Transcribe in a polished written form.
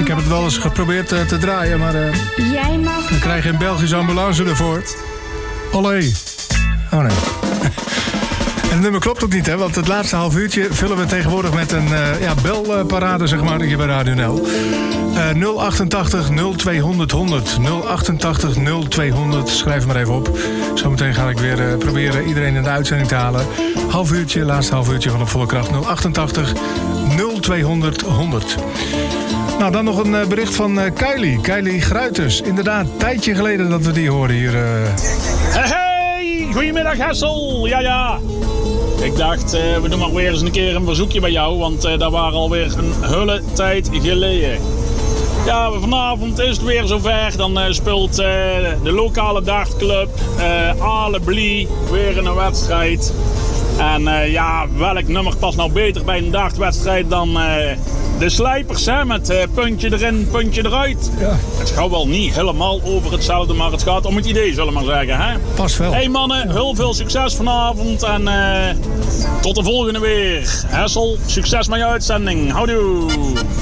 Ik heb het wel eens geprobeerd te draaien, maar Jij mag... dan krijg je een Belgische ambulance ervoor. Olé. Oh nee. En het nummer klopt ook niet, hè? Want het laatste half uurtje vullen we tegenwoordig met een belparade, zeg maar, hier bij Radio NL. 088 0200 100. 088 0200. Schrijf maar even op. Zometeen ga ik weer proberen iedereen in de uitzending te halen. Laatste half uurtje van Op Volle Kracht. 088 0200 100. Nou, dan nog een bericht van Kylie. Kylie Gruiters. Inderdaad, een tijdje geleden dat we die horen hier. Hey, goedemiddag Hessel. Ja. Ik dacht, we doen maar weer eens een keer een verzoekje bij jou, want dat waren alweer een hele tijd geleden. Ja, vanavond is het weer zover. Dan speelt de lokale dartclub Alebli weer in een wedstrijd. En welk nummer past nou beter bij een dartwedstrijd dan de slijpers, hè? Met puntje erin, puntje eruit. Ja. Het gaat wel niet helemaal over hetzelfde, maar het gaat om het idee, zullen we maar zeggen, hè? Pas wel. Hey mannen, heel veel succes vanavond en tot de volgende weer. Hessel, succes met je uitzending. Houdoe!